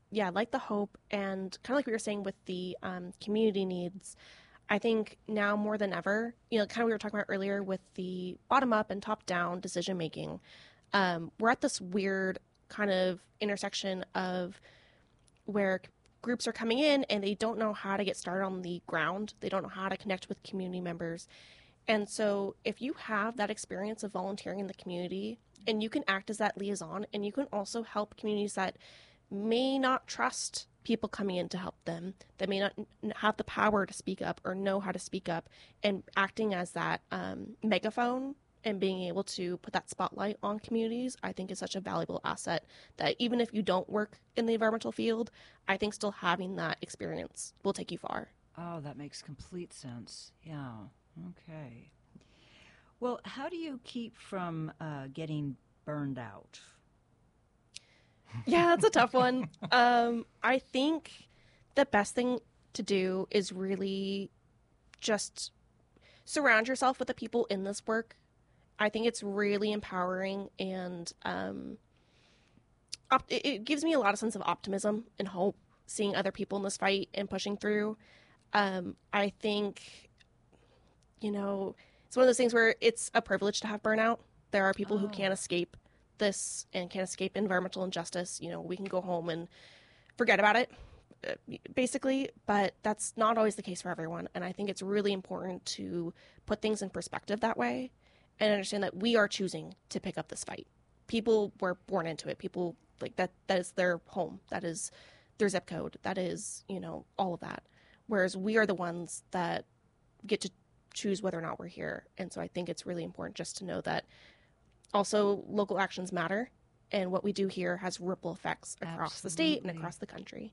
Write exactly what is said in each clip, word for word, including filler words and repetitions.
yeah, like the hope and kind of like we were saying with the um, community needs. I think now more than ever, you know, kind of we were talking about earlier with the bottom up and top down decision making. Um, we're at this weird kind of intersection of where groups are coming in and they don't know how to get started on the ground. They don't know how to connect with community members. And so, if you have that experience of volunteering in the community and you can act as that liaison, and you can also help communities that may not trust people coming in to help them, that may not have the power to speak up or know how to speak up, and acting as that um, megaphone and being able to put that spotlight on communities, I think is such a valuable asset that even if you don't work in the environmental field, I think still having that experience will take you far. Oh, that makes complete sense. Yeah. Okay. Well, how do you keep from uh, getting burned out? Yeah, that's a tough one. Um, I think the best thing to do is really just surround yourself with the people in this work. I think it's really empowering and um, op- it, it gives me a lot of sense of optimism and hope seeing other people in this fight and pushing through. Um, I think, you know, it's one of those things where it's a privilege to have burnout. There are people who Oh, can't escape this and can't escape environmental injustice. You know, we can go home and forget about it, uh, basically, but that's not always the case for everyone. And I think it's really important to put things in perspective that way and understand that we are choosing to pick up this fight. People were born into it. People like that, that is their home. That is their zip code. That is, you know, all of that. Whereas we are the ones that get to choose whether or not we're here. And so I think it's really important just to know that also local actions matter and what we do here has ripple effects across the state and absolutely. across the country.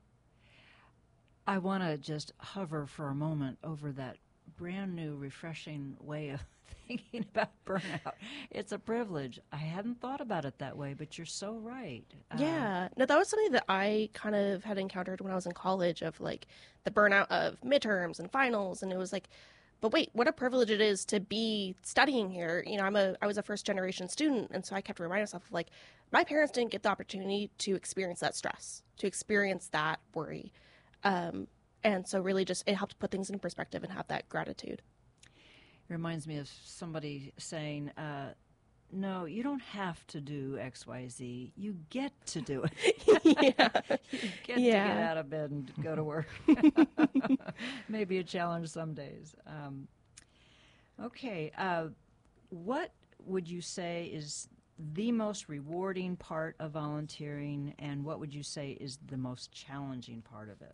I want to just hover for a moment over that brand new, refreshing way of thinking about burnout. It's a privilege. I hadn't thought about it that way, but you're so right. Um, Yeah. No, that was something that I kind of had encountered when I was in college of like the burnout of midterms and finals. And it was like, but wait, what a privilege it is to be studying here. You know, I'm a I was a first generation student, and so I kept reminding myself of like my parents didn't get the opportunity to experience that stress, to experience that worry. Um, and so really just it helped put things in perspective and have that gratitude. it reminds me of somebody saying, uh, no, you don't have to do X, Y, Z. You get to do it. Yeah. You get to get Yeah. out of bed and go to work. Maybe a challenge some days. Um, okay. Uh, what would you say is the most rewarding part of volunteering, and what would you say is the most challenging part of it?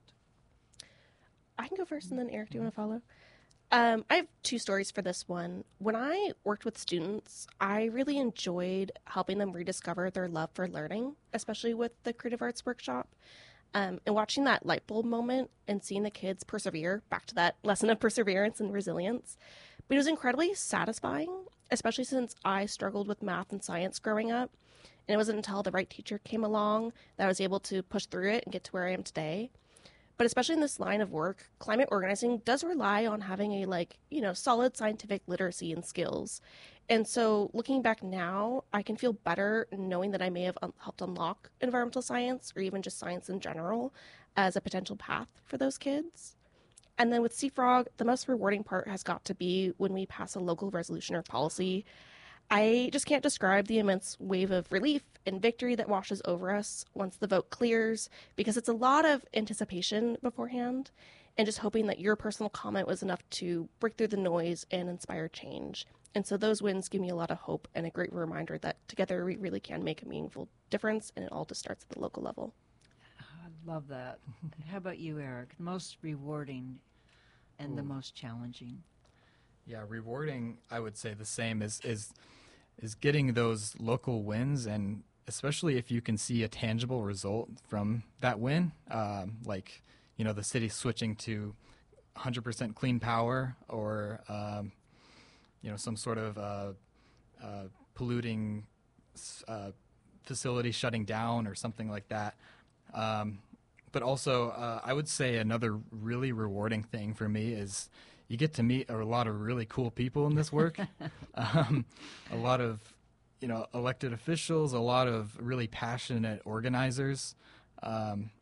I can go first and then Eric, do you want to follow? Um, I have two stories for this one. When I worked with students, I really enjoyed helping them rediscover their love for learning, especially with the creative arts workshop. Um, and watching that light bulb moment and seeing the kids persevere, back to that lesson of perseverance and resilience. But it was incredibly satisfying, especially since I struggled with math and science growing up. And it wasn't until the right teacher came along that I was able to push through it and get to where I am today. But especially in this line of work, climate organizing does rely on having a like, you know, solid scientific literacy and skills. And so looking back now, I can feel better knowing that I may have un- helped unlock environmental science or even just science in general as a potential path for those kids. And then with Seafrog, the most rewarding part has got to be when we pass a local resolution or policy. I just can't describe the immense wave of relief and victory that washes over us once the vote clears, because it's a lot of anticipation beforehand and just hoping that your personal comment was enough to break through the noise and inspire change. And so those wins give me a lot of hope and a great reminder that together we really can make a meaningful difference, and it all just starts at the local level. I love that. How about you, Eric? Most rewarding and the Ooh. most challenging? Yeah, rewarding, I would say the same is is is getting those local wins, and especially if you can see a tangible result from that win, um, like you know the city switching to one hundred percent clean power, or um, you know some sort of uh, uh, polluting uh, facility shutting down or something like that. Um, but also, uh, I would say another really rewarding thing for me is you get to meet a lot of really cool people in this work. um, a lot of, you know, elected officials, a lot of really passionate organizers. Um,